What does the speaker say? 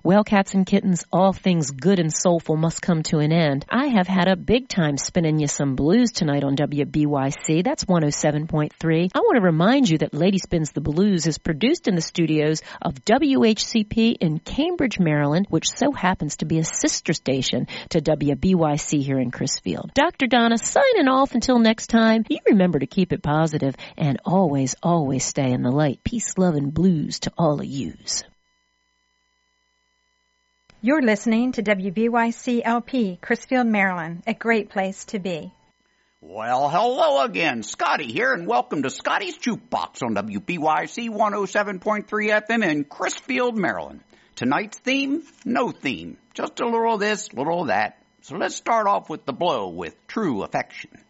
Well, cats and kittens, all things good and soulful must come to an end. I have had a big time spinning you some blues tonight on WBYC. That's 107.3. I want to remind you that Lady Spins the Blues is produced in the studios of WHCP in Cambridge, Maryland, which so happens to be a sister station to WBYC here in Crisfield. Dr. Donna signing off until next time. You remember to keep it positive and always, always stay in the light. Peace, love, and blues to all of yous. You're listening to WBYC-LP, Crisfield, Maryland, a great place to be. Well, hello again. Scotty here, and welcome to Scotty's Jukebox on WBYC 107.3 FM in Crisfield, Maryland. Tonight's theme, no theme. Just a little of this, little of that. So let's start off with the blow with True Affection.